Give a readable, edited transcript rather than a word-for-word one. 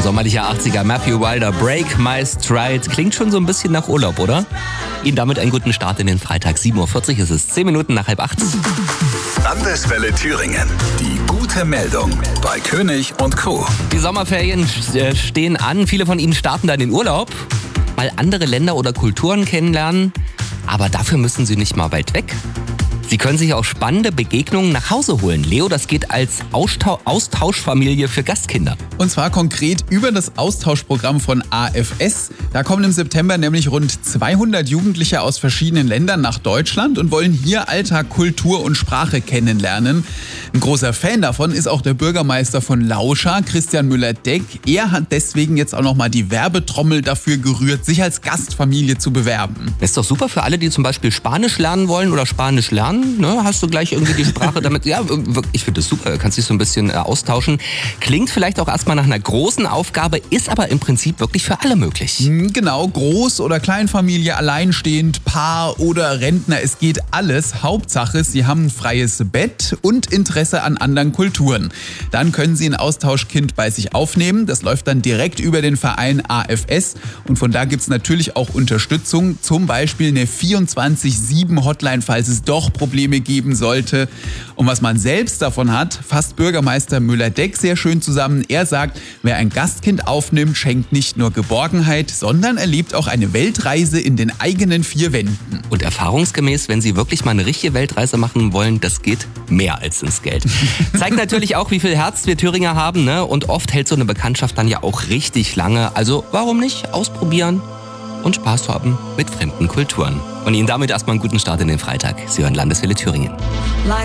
sommerlicher 80er. Matthew Wilder, Break My Stride. Klingt schon so ein bisschen nach Urlaub, oder? Ihnen damit einen guten Start in den Freitag. 7.40 Uhr ist es, 10 Minuten nach 7:30. Landeswelle Thüringen. Die gute Meldung bei König und Co. Die Sommerferien stehen an. Viele von Ihnen starten dann in den Urlaub. Mal andere Länder oder Kulturen kennenlernen. Aber dafür müssen Sie nicht mal weit weg. Sie können sich auch spannende Begegnungen nach Hause holen. Leo, das geht als Austauschfamilie für Gastkinder. Und zwar konkret über das Austauschprogramm von AFS. Da kommen im September nämlich rund 200 Jugendliche aus verschiedenen Ländern nach Deutschland und wollen hier Alltag, Kultur und Sprache kennenlernen. Ein großer Fan davon ist auch der Bürgermeister von Lauscha, Christian Müller-Deck. Er hat deswegen jetzt auch nochmal die Werbetrommel dafür gerührt, sich als Gastfamilie zu bewerben. Das ist doch super für alle, die zum Beispiel Spanisch lernen wollen oder Spanisch lernen. Ne? Hast du gleich irgendwie die Sprache damit? Ja, ich finde das super. Kannst dich so ein bisschen austauschen. Klingt vielleicht auch erstmal nach einer großen Aufgabe, ist aber im Prinzip wirklich für alle möglich. Genau, Groß- oder Kleinfamilie, alleinstehend, Paar oder Rentner, es geht alles. Hauptsache, Sie haben ein freies Bett und Interesse an anderen Kulturen. Dann können Sie ein Austauschkind bei sich aufnehmen. Das läuft dann direkt über den Verein AFS. Und von da gibt es natürlich auch Unterstützung. Zum Beispiel eine 24/7-Hotline, falls es doch Probleme geben sollte. Und was man selbst davon hat, fasst Bürgermeister Müller-Deck sehr schön zusammen. Er sagt, wer ein Gastkind aufnimmt, schenkt nicht nur Geborgenheit, sondern erlebt auch eine Weltreise in den eigenen 4 Wänden. Und erfahrungsgemäß, wenn Sie wirklich mal eine richtige Weltreise machen wollen, das geht mehr als ins Geld. Zeigt natürlich auch, wie viel Herz wir Thüringer haben, ne? Und oft hält so eine Bekanntschaft dann ja auch richtig lange. Also warum nicht ausprobieren und Spaß haben mit fremden Kulturen. Und Ihnen damit erstmal einen guten Start in den Freitag. Sie hören Landeswelle Thüringen.